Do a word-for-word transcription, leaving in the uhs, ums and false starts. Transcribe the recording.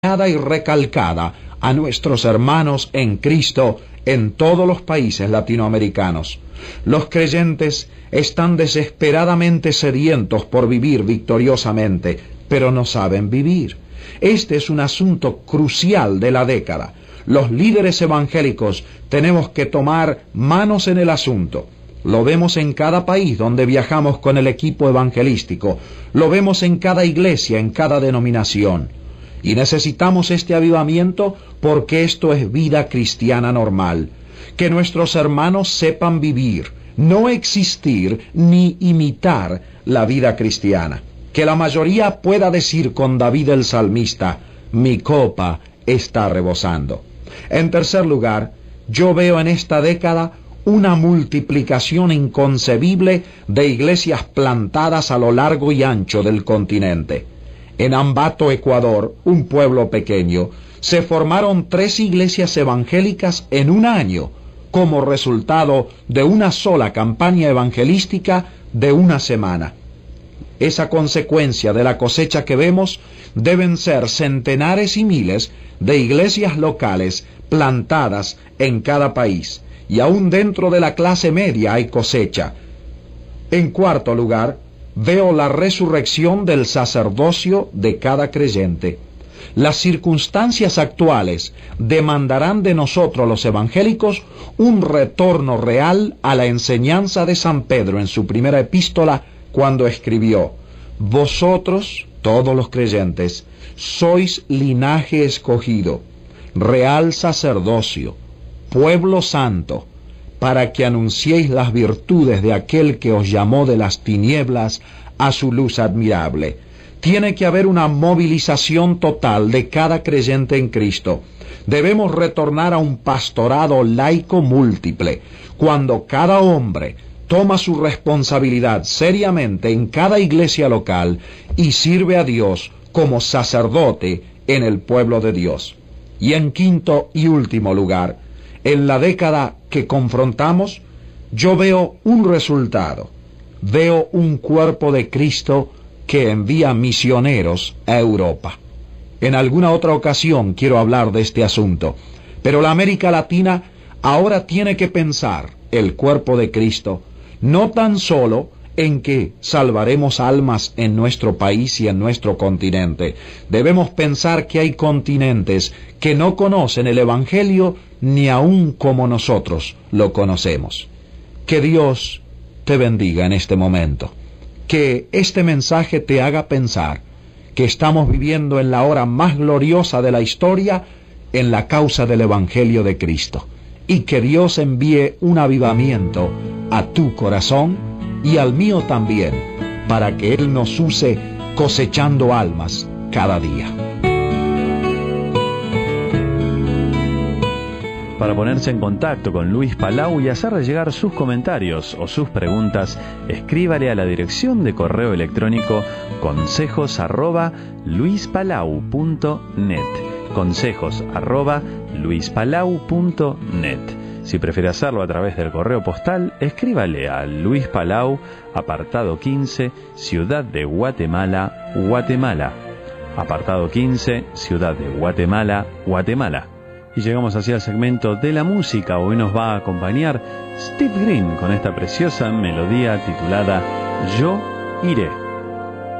y recalcada a nuestros hermanos en Cristo en todos los países latinoamericanos. Los creyentes están desesperadamente sedientos por vivir victoriosamente, pero no saben vivir. Este es un asunto crucial de la década. Los líderes evangélicos tenemos que tomar manos en el asunto. Lo vemos en cada país donde viajamos con el equipo evangelístico. Lo vemos en cada iglesia, en cada denominación. Y necesitamos este avivamiento porque esto es vida cristiana normal. Que nuestros hermanos sepan vivir, no existir ni imitar la vida cristiana. Que la mayoría pueda decir con David el salmista, mi copa está rebosando. En tercer lugar, yo veo en esta década una multiplicación inconcebible de iglesias plantadas a lo largo y ancho del continente. En Ambato, Ecuador, un pueblo pequeño, se formaron tres iglesias evangélicas en un año, como resultado de una sola campaña evangelística de una semana. Esa consecuencia de la cosecha que vemos deben ser centenares y miles de iglesias locales plantadas en cada país, y aún dentro de la clase media hay cosecha. En cuarto lugar, veo la resurrección del sacerdocio de cada creyente. Las circunstancias actuales demandarán de nosotros los evangélicos un retorno real a la enseñanza de San Pedro en su primera epístola, cuando escribió: vosotros, todos los creyentes, sois linaje escogido, real sacerdocio, pueblo santo, para que anunciéis las virtudes de aquel que os llamó de las tinieblas a su luz admirable. Tiene que haber una movilización total de cada creyente en Cristo. Debemos retornar a un pastorado laico múltiple, cuando cada hombre toma su responsabilidad seriamente en cada iglesia local y sirve a Dios como sacerdote en el pueblo de Dios. Y en quinto y último lugar, en la década que confrontamos, yo veo un resultado. Veo un cuerpo de Cristo que envía misioneros a Europa. En alguna otra ocasión quiero hablar de este asunto, pero la América Latina ahora tiene que pensar el cuerpo de Cristo, no tan solo en que salvaremos almas en nuestro país y en nuestro continente. Debemos pensar que hay continentes que no conocen el Evangelio ni aun como nosotros lo conocemos. Que Dios te bendiga en este momento. Que este mensaje te haga pensar que estamos viviendo en la hora más gloriosa de la historia en la causa del Evangelio de Cristo. Y que Dios envíe un avivamiento a tu corazón y al mío también, para que Él nos use cosechando almas cada día. Para ponerse en contacto con Luis Palau y hacerle llegar sus comentarios o sus preguntas, escríbale a la dirección de correo electrónico consejos arroba luispalau punto net. consejos arroba luispalau punto net. Si prefiere hacerlo a través del correo postal, escríbale a Luis Palau, apartado quince, Ciudad de Guatemala, Guatemala. Apartado quince, Ciudad de Guatemala, Guatemala. Y llegamos así al segmento de la música. Hoy nos va a acompañar Steve Green con esta preciosa melodía titulada Yo Iré.